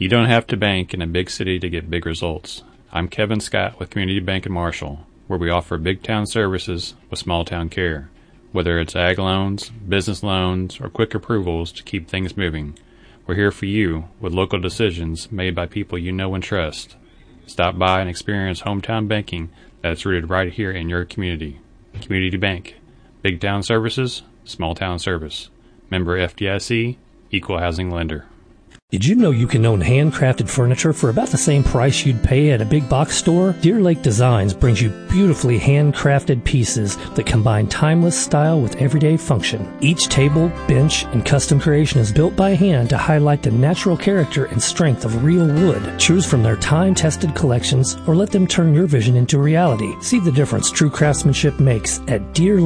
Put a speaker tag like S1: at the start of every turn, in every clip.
S1: You don't have to bank in a big city to get big results. I'm Kevin Scott with Community Bank in Marshall, where we offer big town services with small town care. Whether it's ag loans, business loans, or quick approvals to keep things moving, we're here for you with local decisions made by people you know and trust. Stop by and experience hometown banking that's rooted right here in your community. Community Bank. Big town services, small town service. Member FDIC, Equal Housing Lender.
S2: Did you know you can own handcrafted furniture for about the same price you'd pay at a big box store? Deer Lake Designs brings you beautifully handcrafted pieces that combine timeless style with everyday function. Each table, bench, and custom creation is built by hand to highlight the natural character and strength of real wood. Choose from their time-tested collections or let them turn your vision into reality. See the difference true craftsmanship makes at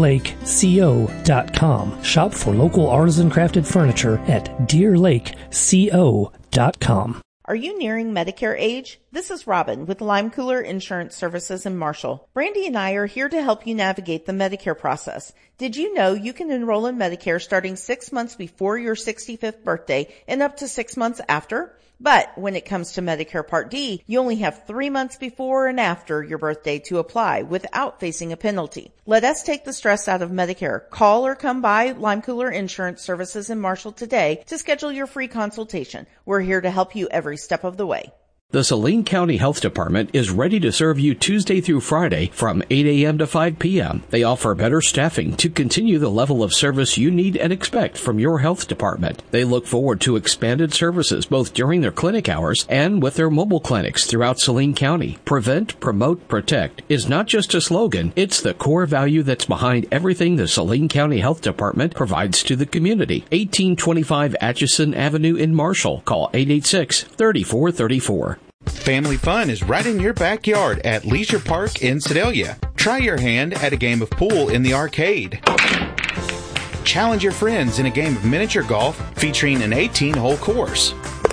S2: DeerLakeCO.com. Shop for local artisan crafted furniture at DeerLakeCO.com.
S3: Are you nearing Medicare age? This is Robin with Lime Cooler Insurance Services in Marshall. Brandy and I are here to help you navigate the Medicare process. Did you know you can enroll in Medicare starting 6 months before your 65th birthday and up to 6 months after? But when it comes to Medicare Part D, you only have 3 months before and after your birthday to apply without facing a penalty. Let us take the stress out of Medicare. Call or come by Lime Cooler Insurance Services in Marshall today to schedule your free consultation. We're here to help you every step of the way.
S4: The Saline County Health Department is ready to serve you Tuesday through Friday from 8 a.m. to 5 p.m. They offer better staffing to continue the level of service you need and expect from your health department. They look forward to expanded services both during their clinic hours and with their mobile clinics throughout Saline County. Prevent, promote, protect is not just a slogan, it's the core value that's behind everything the Saline County Health Department provides to the community. 1825 Atchison Avenue in Marshall. Call 886-3434.
S5: Family fun is right in your backyard at Leisure Park in Sedalia. Try your hand at a game of pool in the arcade. Challenge your friends in a game of miniature golf featuring an 18-hole course.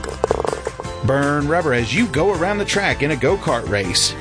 S5: Burn rubber as you go around the track in a go-kart race.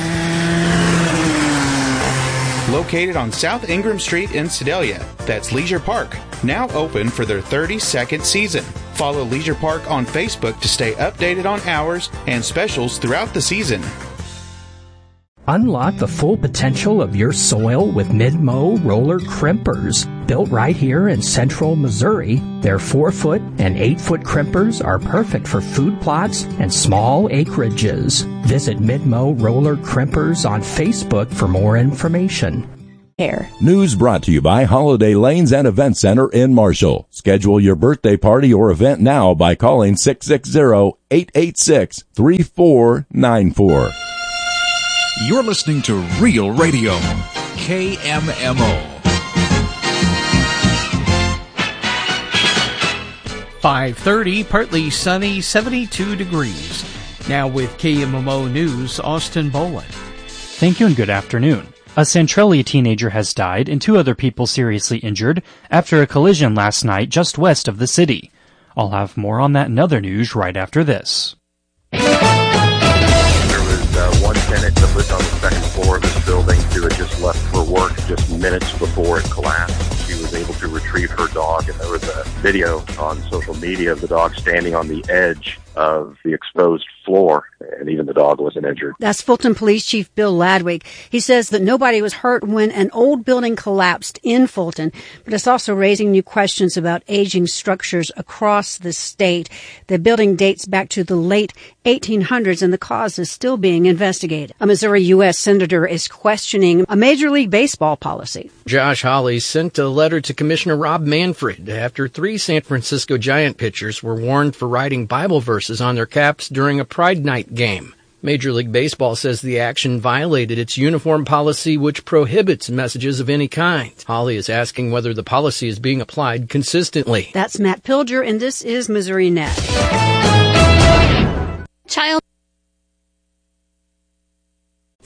S5: Located on South Ingram Street in Sedalia, that's Leisure Park, now open for their 32nd season. Follow Leisure Park on Facebook to stay updated on hours and specials throughout the season.
S6: Unlock the full potential of your soil with Mid-Mow roller crimpers. Built right here in central Missouri, their 4-foot and 8-foot crimpers are perfect for food plots and small acreages. Visit Mid-Mow roller crimpers on Facebook for more information.
S7: News brought to you by Holiday Lanes and Event Center in Marshall. Schedule your birthday party or event now by calling 660-886-3494.
S8: You're listening to Real Radio, KMMO.
S9: 5:30, partly sunny, 72 degrees. Now with KMMO News, Austin Boland.
S10: Thank you and good afternoon. A Centralia teenager has died and 2 other people seriously injured after a collision last night just west of the city. I'll have more on that and other news right after this.
S11: There was one tenant that lived on the second floor of this building who had just left for work just minutes before it collapsed. She was able to retrieve her dog, and there was a video on social media of the dog standing on the edge of the exposed floor, and even the dog wasn't injured.
S12: That's Fulton Police Chief Bill Ladwig. He says that nobody was hurt when an old building collapsed in Fulton, but it's also raising new questions about aging structures across the state. The building dates back to the late 1800s, and the cause is still being investigated. A Missouri U.S. Senator is questioning a Major League Baseball policy.
S13: Josh Hawley sent a letter to Commissioner Rob Manfred after 3 San Francisco Giant pitchers were warned for writing Bible verses on their caps during a Pride Night game. Major League Baseball says the action violated its uniform policy, which prohibits messages of any kind. Hawley is asking whether the policy is being applied consistently.
S12: That's Matt Pilger, and this is Missouri Net.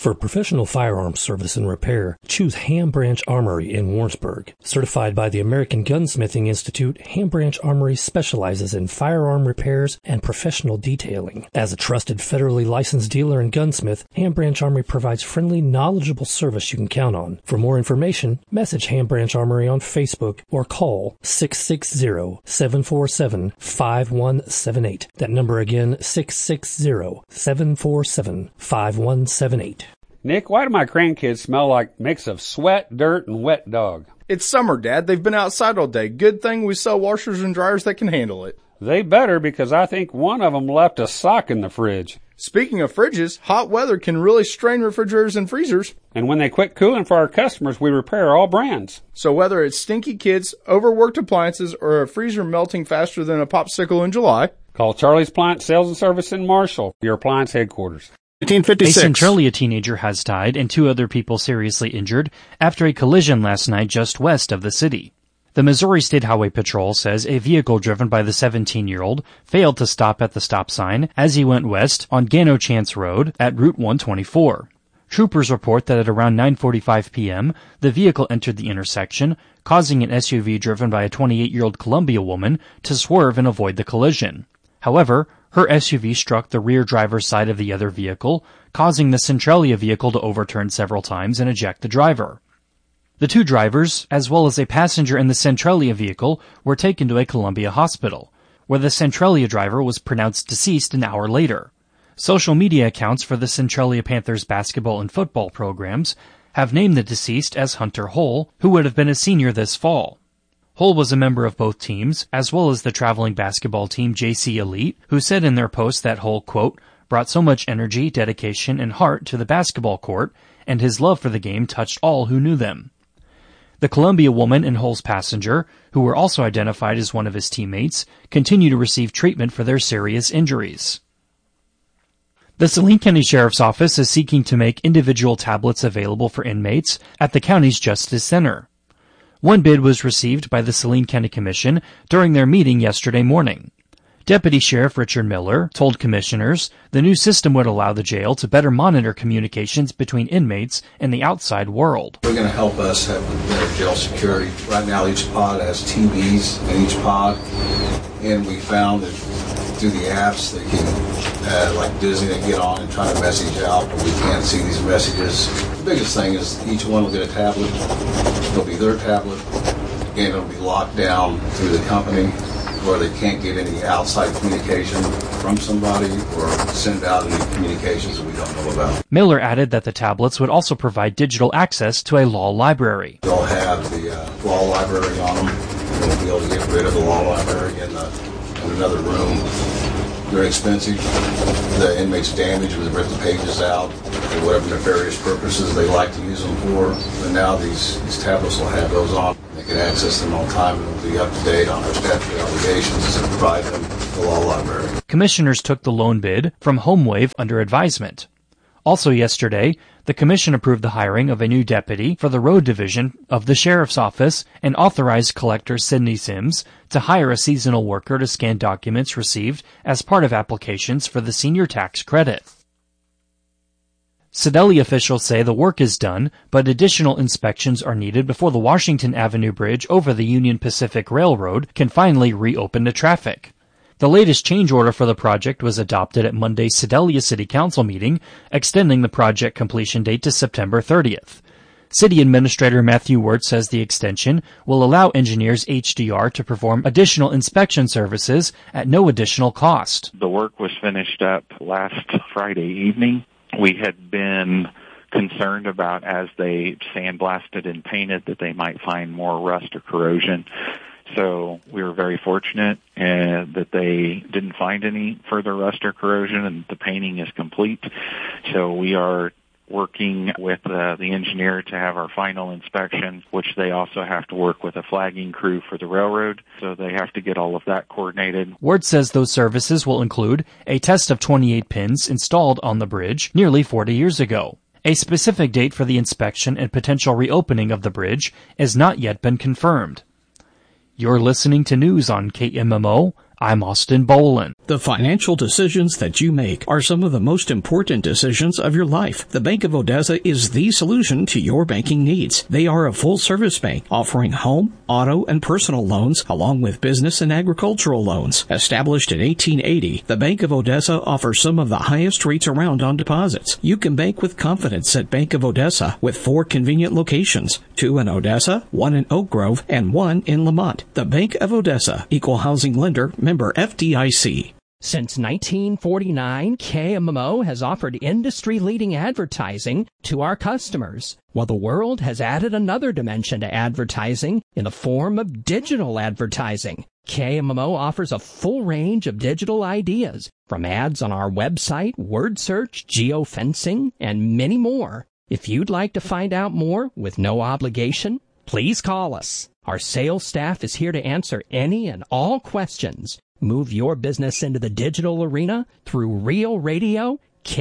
S2: For professional firearms service and repair, choose Ham Branch Armory in Warrensburg. Certified by the American Gunsmithing Institute, Ham Branch Armory specializes in firearm repairs and professional detailing. As a trusted federally licensed dealer and gunsmith, Ham Branch Armory provides friendly, knowledgeable service you can count on. For more information, message Ham Branch Armory on Facebook or call 660-747-5178. That number again, 660-747-5178.
S14: Nick, why do my grandkids smell like a mix of sweat, dirt, and wet dog?
S15: It's summer, Dad. They've been outside all day. Good thing we sell washers and dryers that can handle it.
S14: They better, because I think one of them left a sock in the fridge.
S15: Speaking of fridges, hot weather can really strain refrigerators and freezers.
S14: And when they quit cooling for our customers, we repair all brands.
S15: So whether it's stinky kids, overworked appliances, or a freezer melting faster than a popsicle in July,
S14: call Charlie's Appliance Sales and Service in Marshall, your appliance headquarters.
S10: 1856. A Centralia teenager has died and 2 other people seriously injured after a collision last night just west of the city. The Missouri State Highway Patrol says a vehicle driven by the 17-year-old failed to stop at the stop sign as he went west on Gano Chance Road at Route 124. Troopers report that at around 9:45 p.m., the vehicle entered the intersection, causing an SUV driven by a 28-year-old Columbia woman to swerve and avoid the collision. However, her SUV struck the rear driver's side of the other vehicle, causing the Centralia vehicle to overturn several times and eject the driver. The 2 drivers, as well as a passenger in the Centralia vehicle, were taken to a Columbia hospital, where the Centralia driver was pronounced deceased an hour later. Social media accounts for the Centralia Panthers basketball and football programs have named the deceased as Hunter Hull, who would have been a senior this fall. Hull was a member of both teams, as well as the traveling basketball team JC Elite, who said in their post that Hull, quote, brought so much energy, dedication, and heart to the basketball court, and his love for the game touched all who knew them. The Columbia woman and Hull's passenger, who were also identified as one of his teammates, continue to receive treatment for their serious injuries. The Saline County Sheriff's Office is seeking to make individual tablets available for inmates at the county's Justice Center. One bid was received by the Saline County Commission during their meeting yesterday morning. Deputy Sheriff Richard Miller told commissioners the new system would allow the jail to better monitor communications between inmates and the outside world.
S16: We're going to help us have better jail security. Right now each pod has TVs in each pod, and we found that through the apps they can, like Disney, they get on and try to message out, but we can't see these messages. The biggest thing is each one will get a tablet. It'll be their tablet. Again, it'll be locked down through the company where they can't get any outside communication from somebody or send out any communications that we don't know about.
S10: Miller added that the tablets would also provide digital access to a law library.
S16: They'll have the law library on them. We'll be able to get rid of the law library in another room. They're expensive. The inmates damage when they rip the pages out for whatever nefarious purposes they like to use them for. But now these tablets will have those on. They can access them all the time and will be up to date on our statutory obligations to provide them the law library.
S10: Commissioners took the loan bid from HomeWave under advisement. Also yesterday, the Commission approved the hiring of a new deputy for the Road Division of the Sheriff's Office and authorized Collector Sidney Sims to hire a seasonal worker to scan documents received as part of applications for the senior tax credit. Sedalia officials say the work is done, but additional inspections are needed before the Washington Avenue Bridge over the Union Pacific Railroad can finally reopen to traffic. The latest change order for the project was adopted at Monday's Sedalia City Council meeting, extending the project completion date to September 30th. City Administrator Matthew Wirt says the extension will allow engineers HDR to perform additional inspection services at no additional cost.
S17: The work was finished up last Friday evening. We had been concerned about, as they sandblasted and painted, that they might find more rust or corrosion. So we were very fortunate that they didn't find any further rust or corrosion, and the painting is complete. So we are working with the engineer to have our final inspection, which they also have to work with a flagging crew for the railroad. So they have to get all of that coordinated.
S10: Ward says those services will include a test of 28 pins installed on the bridge nearly 40 years ago. A specific date for the inspection and potential reopening of the bridge has not yet been confirmed. You're listening to news on KMMO. I'm Austin Bolin.
S4: The financial decisions that you make are some of the most important decisions of your life. The Bank of Odessa is the solution to your banking needs. They are a full-service bank offering home, auto, and personal loans along with business and agricultural loans. Established in 1880, the Bank of Odessa offers some of the highest rates around on deposits. You can bank with confidence at Bank of Odessa with 4 convenient locations, 2 in Odessa, 1 in Oak Grove, and 1 in Lamont. The Bank of Odessa, Equal Housing Lender, member FDIC.
S6: Since 1949, KMMO has offered industry-leading advertising to our customers. While the world has added another dimension to advertising in the form of digital advertising. KMMO offers a full range of digital ideas, from ads on our website, word search, geofencing, and many more. If you'd like to find out more with no obligation, please call us. Our sales staff is here to answer any and all questions. Move your business into the digital arena through Real Radio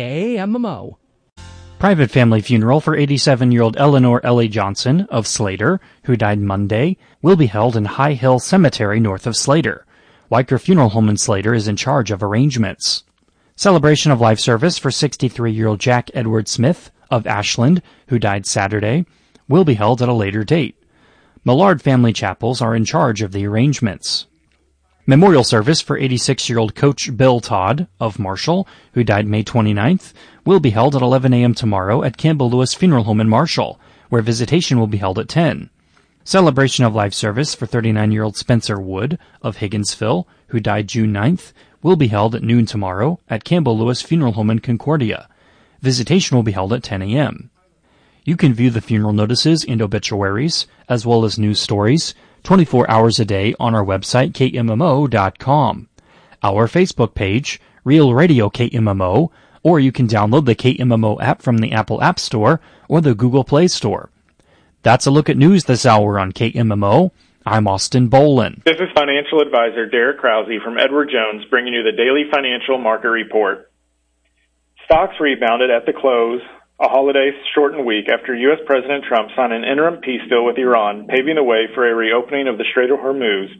S6: KMMO.
S10: Private family funeral for 87-year-old Eleanor Ellie Johnson of Slater, who died Monday, will be held in High Hill Cemetery north of Slater. Weicker Funeral Home in Slater is in charge of arrangements. Celebration of life service for 63-year-old Jack Edward Smith of Ashland, who died Saturday, will be held at a later date. Millard Family Chapels are in charge of the arrangements. Memorial service for 86-year-old Coach Bill Todd of Marshall, who died May 29th, will be held at 11 a.m. tomorrow at Campbell Lewis Funeral Home in Marshall, where visitation will be held at 10. Celebration of life service for 39-year-old Spencer Wood of Higginsville, who died June 9th, will be held at noon tomorrow at Campbell Lewis Funeral Home in Concordia. Visitation will be held at 10 a.m. You can view the funeral notices and obituaries, as well as news stories, 24 hours a day on our website, KMMO.com. Our Facebook page, Real Radio KMMO, or you can download the KMMO app from the Apple App Store or the Google Play Store. That's a look at news this hour on KMMO. I'm Austin Bolin.
S18: This is financial advisor Derek Krause from Edward Jones bringing you the daily financial market report. Stocks rebounded at the close, a holiday-shortened week after U.S. President Trump signed an interim peace deal with Iran, paving the way for a reopening of the Strait of Hormuz.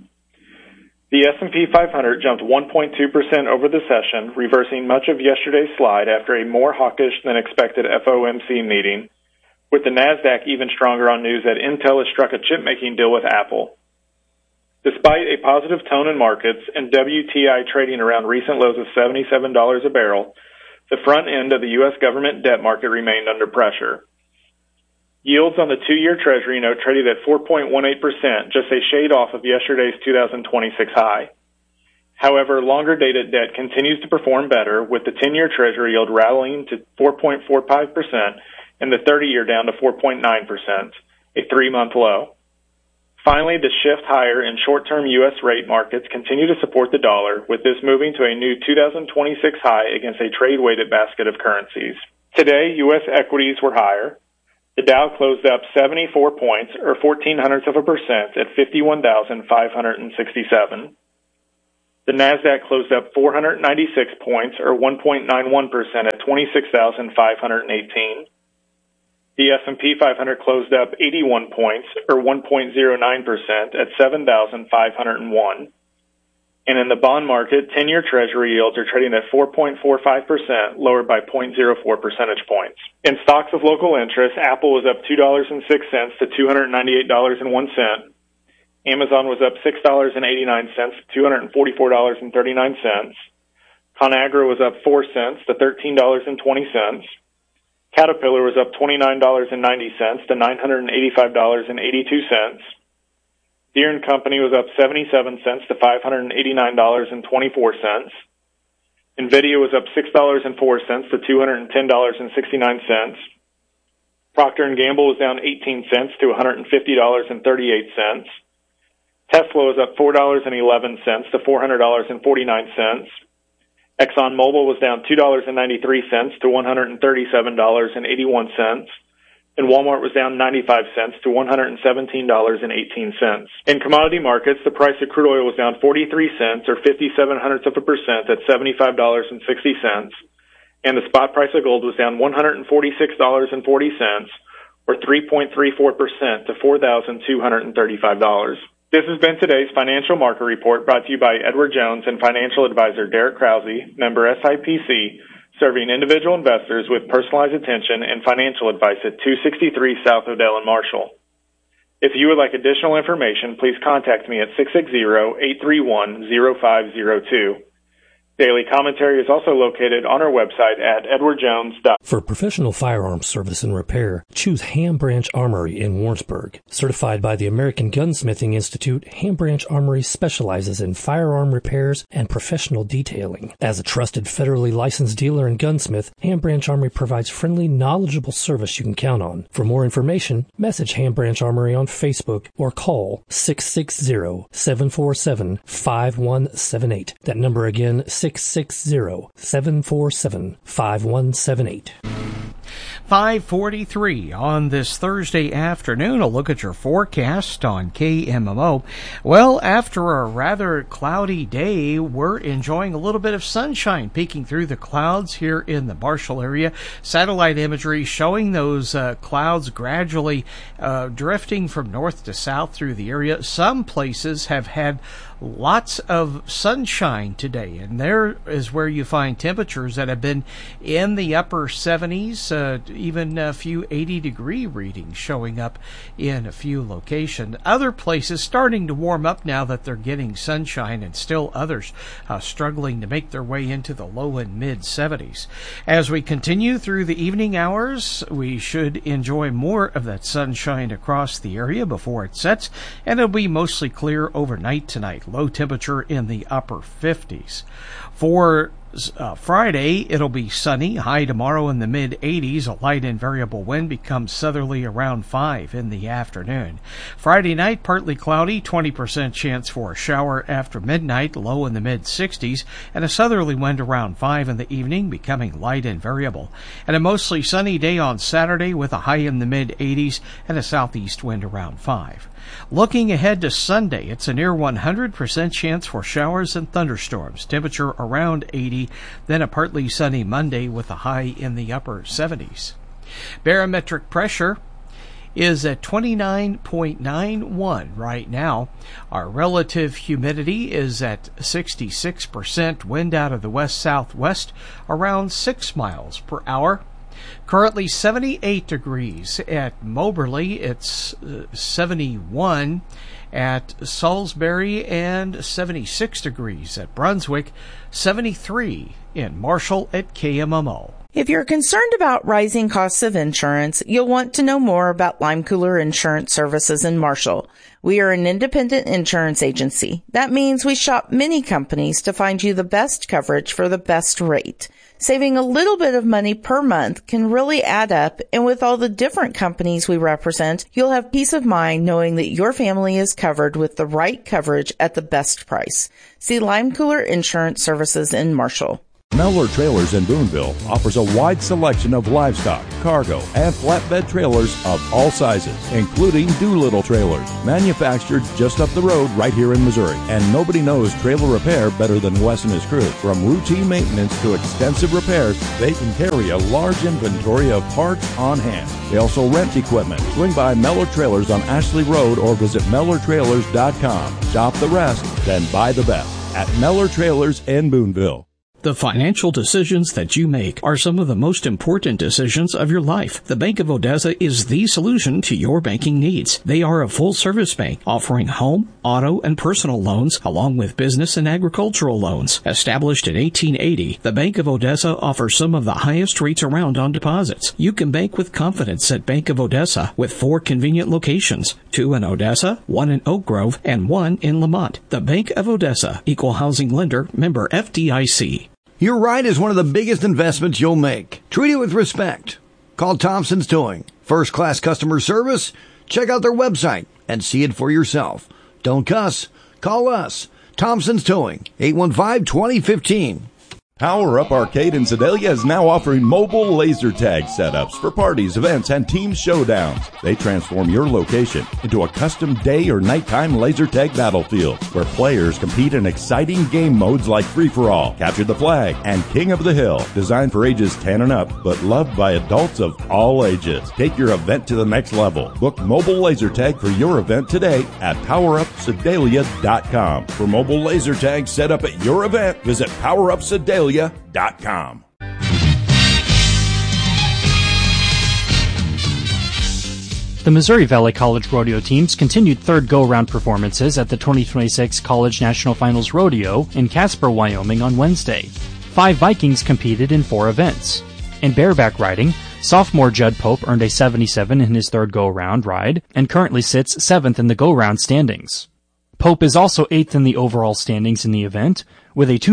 S18: The S&P 500 jumped 1.2% over the session, reversing much of yesterday's slide after a more hawkish than expected FOMC meeting, with the Nasdaq even stronger on news that Intel has struck a chip-making deal with Apple. Despite a positive tone in markets and WTI trading around recent lows of $77 a barrel, the front end of the U.S. government debt market remained under pressure. Yields on the 2-year Treasury note traded at 4.18%, just a shade off of yesterday's 2026 high. However, longer-dated debt continues to perform better, with the 10-year Treasury yield rallying to 4.45% and the 30-year down to 4.9%, a 3-month low. Finally, the shift higher in short-term U.S. rate markets continue to support the dollar, with this moving to a new 2026 high against a trade-weighted basket of currencies. Today, U.S. equities were higher. The Dow closed up 74 points, or 0.14% at 51,567. The Nasdaq closed up 496 points, or 1.91% at 26,518. The S&P 500 closed up 81 points, or 1.09% at 7,501. And in the bond market, 10-year Treasury yields are trading at 4.45%, lowered by 0.04 percentage points. In stocks of local interest, Apple was up $2.06 to $298.01. Amazon was up $6.89 to $244.39. ConAgra was up 4 cents to $13.20. Caterpillar was up $29.90 to $985.82. Deere & Company was up 77 cents to $589.24. NVIDIA was up $6.04 to $210.69. Procter & Gamble was down 18 cents to $150.38. Tesla was up $4.11 to $400.49. ExxonMobil was down $2.93 to $137.81. And Walmart was down 95 cents to $117.18. In commodity markets, the price of crude oil was down 43 cents or 0.57% at $75.60. And the spot price of gold was down $146.40 or 3.34% to $4,235. This has been today's Financial Market Report, brought to you by Edward Jones and financial advisor Derek Krause, member SIPC, serving individual investors with personalized attention and financial advice at 263 South Odell in Marshall. If you would like additional information, please contact me at 660-831-0502. Daily commentary is also located on our website at edwardjones.com.
S2: For professional firearms service and repair, choose Ham Branch Armory in Warrensburg. Certified by the American Gunsmithing Institute, Ham Branch Armory specializes in firearm repairs and professional detailing. As a trusted federally licensed dealer and gunsmith, Ham Branch Armory provides friendly, knowledgeable service you can count on. For more information, message Ham Branch Armory on Facebook or call 660-747-5178. That number again, 660-747-5178.
S9: 5:43 on this Thursday afternoon. A look at your forecast on KMMO. Well, after a rather cloudy day, we're enjoying a little bit of sunshine peeking through the clouds here in the Marshall area. Satellite imagery showing those clouds gradually drifting from north to south through the area. Some places have had lots of sunshine today, and there is where you find temperatures that have been in the upper 70s, even a few 80-degree readings showing up in a few locations. Other places starting to warm up now that they're getting sunshine, and still others struggling to make their way into the low and mid 70s. As we continue through the evening hours, we should enjoy more of that sunshine across the area before it sets, and it'll be mostly clear overnight tonight. Low temperature in the upper 50s. For Friday, it'll be sunny, high tomorrow in the mid-80s. A light and variable wind becomes southerly around 5 in the afternoon. Friday night, partly cloudy, 20% chance for a shower after midnight, low in the mid-60s, and a southerly wind around 5 in the evening, becoming light and variable. And a mostly sunny day on Saturday with a high in the mid-80s and a southeast wind around 5. Looking ahead to Sunday, it's a near 100% chance for showers and thunderstorms. Temperature around 80, then a partly sunny Monday with a high in the upper 70s. Barometric pressure is at 29.91 right now. Our relative humidity is at 66%. Wind out of the west-southwest around 6 miles per hour. Currently 78 degrees at Moberly. It's 71 at Salisbury and 76 degrees at Brunswick, 73 in Marshall at KMMO.
S3: If you're concerned about rising costs of insurance, you'll want to know more about Lime Cooler Insurance Services in Marshall. We are an independent insurance agency. That means we shop many companies to find you the best coverage for the best rate. Saving a little bit of money per month can really add up, and with all the different companies we represent, you'll have peace of mind knowing that your family is covered with the right coverage at the best price. See Lime Cooler Insurance Services in Marshall.
S7: Mellor Trailers in Boonville offers a wide selection of livestock, cargo, and flatbed trailers of all sizes, including Doolittle trailers, manufactured just up the road right here in Missouri. And nobody knows trailer repair better than Wes and his crew. From routine maintenance to extensive repairs, they can carry a large inventory of parts on hand. They also rent equipment. Swing by Mellor Trailers on Ashley Road or visit MellerTrailers.com. Shop the rest, then buy the best at Mellor Trailers in Boonville.
S4: The financial decisions that you make are some of the most important decisions of your life. The Bank of Odessa is the solution to your banking needs. They are a full-service bank offering home, auto, and personal loans along with business and agricultural loans. Established in 1880, the Bank of Odessa offers some of the highest rates around on deposits. You can bank with confidence at Bank of Odessa with 4 convenient locations, 2 in Odessa, 1 in Oak Grove, and 1 in Lamont. The Bank of Odessa, Equal Housing Lender, member FDIC.
S19: Your ride is one of the biggest investments you'll make. Treat it with respect. Call Thompson's Towing. First-class customer service? Check out their website and see it for yourself. Don't cuss. Call us. Thompson's Towing, 815-2015.
S7: Power Up Arcade in Sedalia is now offering mobile laser tag setups for parties, events, and team showdowns. They transform your location into a custom day or nighttime laser tag battlefield where players compete in exciting game modes like Free-for-All, Capture the Flag, and King of the Hill. Designed for ages 10 and up, but loved by adults of all ages. Take your event to the next level. Book mobile laser tag for your event today at PowerUpSedalia.com. For mobile laser tag set up at your event, visit PowerUpSedalia.com.
S10: The Missouri Valley College Rodeo teams continued third go-round performances at the 2026 College National Finals Rodeo in Casper, Wyoming on Wednesday. 5 Vikings competed in 4 events. In bareback riding, sophomore Judd Pope earned a 77 in his third go-round ride and currently sits 7th in the go-round standings. Pope is also 8th in the overall standings in the event, with a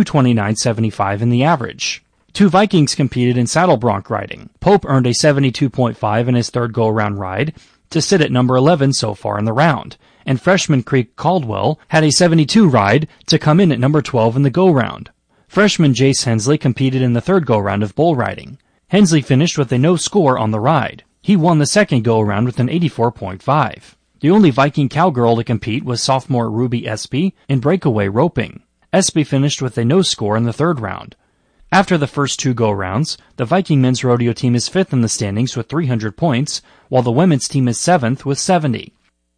S10: 229.75 in the average. 2 Vikings competed in saddle bronc riding. Pope earned a 72.5 in his third go-around ride to sit at number 11 so far in the round, and freshman Creek Caldwell had a 72 ride to come in at number 12 in the go-round. Freshman Jace Hensley competed in the third go-round of bull riding. Hensley finished with a no score on the ride. He won the second go-around with an 84.5. The only Viking cowgirl to compete was sophomore Ruby Espy in breakaway roping. Espy finished with a no score in the third round. After the first 2 go-rounds, the Viking men's rodeo team is 5th in the standings with 300 points, while the women's team is 7th with 70.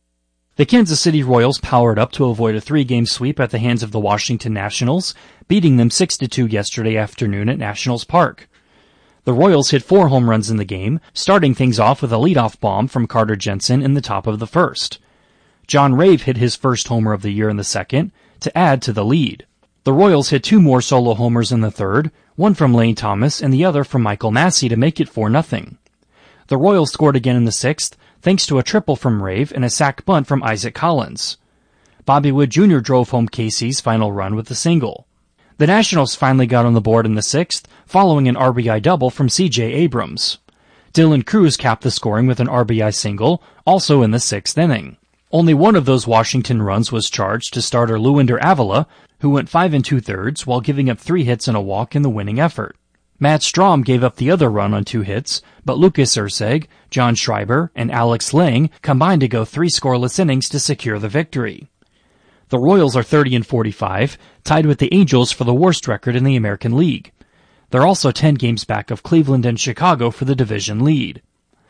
S10: The Kansas City Royals powered up to avoid a 3-game sweep at the hands of the Washington Nationals, beating them 6-2 yesterday afternoon at Nationals Park. The Royals hit 4 home runs in the game, starting things off with a leadoff bomb from Carter Jensen in the top of the first. John Rave hit his first homer of the year in the second, to add to the lead. The Royals hit 2 more solo homers in the third, one from Lane Thomas and the other from Michael Massey to make it 4-0. The Royals scored again in the sixth, thanks to a triple from Rave and a sac bunt from Isaac Collins. Bobby Wood Jr. drove home Casey's final run with a single. The Nationals finally got on the board in the sixth, following an RBI double from C.J. Abrams. Dylan Cruz capped the scoring with an RBI single, also in the 6th inning. Only one of those Washington runs was charged to starter Luwinder Avila, who went 5 2/3 while giving up 3 hits and a walk in the winning effort. Matt Strom gave up the other run on 2 hits, but Lucas Urseg, John Schreiber, and Alex Lang combined to go 3 scoreless innings to secure the victory. The Royals are 30-45, tied with the Angels for the worst record in the American League. They're also 10 games back of Cleveland and Chicago for the division lead.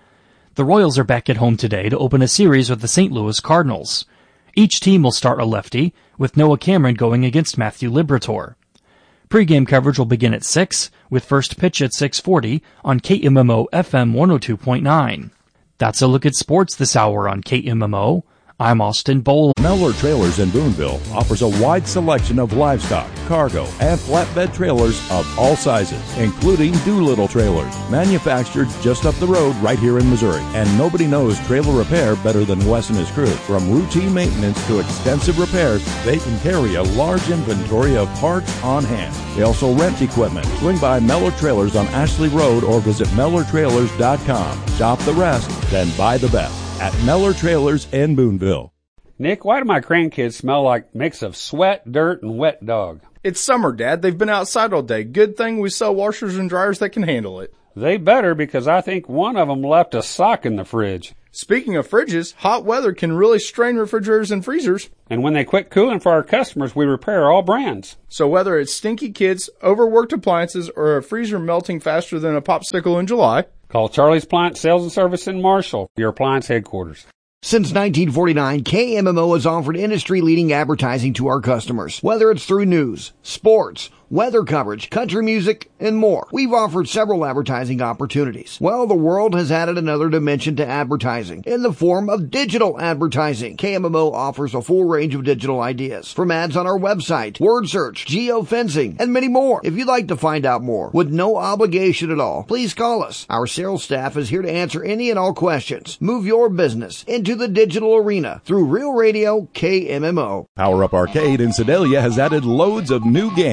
S10: The Royals are back at home today to open a series with the St. Louis Cardinals. Each team will start a lefty, with Noah Cameron going against Matthew Liberatore. Pre-game coverage will begin at 6, with first pitch at 6:40 on KMMO FM 102.9. That's a look at sports this hour on KMMO. I'm Austin Bowl.
S7: Mellor Trailers in Boonville offers a wide selection of livestock, cargo, and flatbed trailers of all sizes, including Doolittle trailers, manufactured just up the road right here in Missouri. And nobody knows trailer repair better than Wes and his crew. From routine maintenance to extensive repairs, they can carry a large inventory of parts on hand. They also rent equipment. Swing by Mellor Trailers on Ashley Road or visit MellorTrailers.com. Shop the rest, then buy the best at Mellor Trailers in Boonville.
S14: Nick, why do my grandkids smell like a mix of sweat, dirt, and wet dog?
S15: It's summer, Dad. They've been outside all day. Good thing we sell washers and dryers that can handle it.
S14: They better, because I think one of them left a sock in the fridge.
S15: Speaking of fridges, hot weather can really strain refrigerators and freezers.
S14: And when they quit cooling for our customers, we repair all brands.
S15: So whether it's stinky kids, overworked appliances, or a freezer melting faster than a popsicle in July,
S14: call Charlie's Appliance Sales and Service in Marshall, your appliance headquarters.
S19: Since 1949, KMMO has offered industry-leading advertising to our customers. Whether it's through news, sports, weather coverage, country music, and more. We've offered several advertising opportunities. Well, the world has added another dimension to advertising in the form of digital advertising. KMMO offers a full range of digital ideas, from ads on our website, word search, geofencing, and many more. If you'd like to find out more, with no obligation at all, please call us. Our sales staff is here to answer any and all questions. Move your business into the digital arena through Real Radio KMMO.
S7: Power Up Arcade in Sedalia has added loads of new games,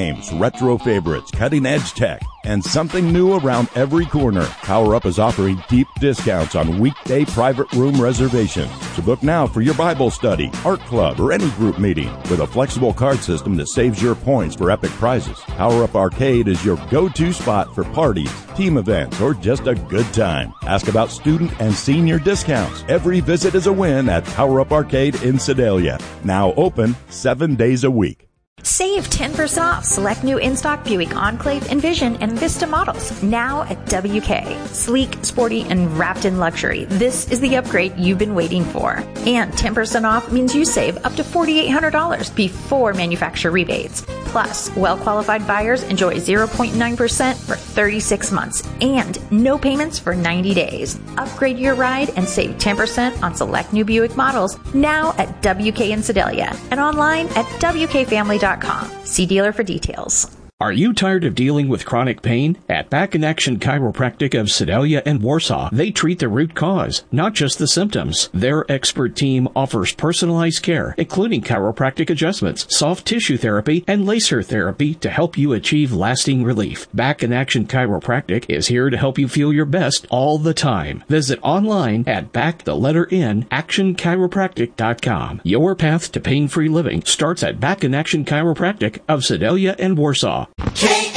S7: retro favorites, cutting-edge tech, and something new around every corner. Power Up is offering deep discounts on weekday private room reservations. So book now for your Bible study, art club, or any group meeting with a flexible card system that saves your points for epic prizes. Power Up Arcade is your go-to spot for parties, team events, or just a good time. Ask about student and senior discounts. Every visit is a win at Power Up Arcade in Sedalia. Now open 7 days a week.
S20: Save 10% off select new in-stock Buick Enclave, Envision, and Vista models now at WK. Sleek, sporty, and wrapped in luxury. This is the upgrade you've been waiting for. And 10% off means you save up to $4,800 before manufacturer rebates. Plus, well-qualified buyers enjoy 0.9% for 36 months and no payments for 90 days. Upgrade your ride and save 10% on select new Buick models now at WK in Sedalia and online at WKFamily.com. See dealer for details.
S4: Are you tired of dealing with chronic pain? At Back in Action Chiropractic of Sedalia and Warsaw, they treat the root cause, not just the symptoms. Their expert team offers personalized care, including chiropractic adjustments, soft tissue therapy, and laser therapy to help you achieve lasting relief. Back in Action Chiropractic is here to help you feel your best all the time. Visit online at actionchiropractic.com. Your path to pain-free living starts at Back in Action Chiropractic of Sedalia and Warsaw.
S21: KMMO.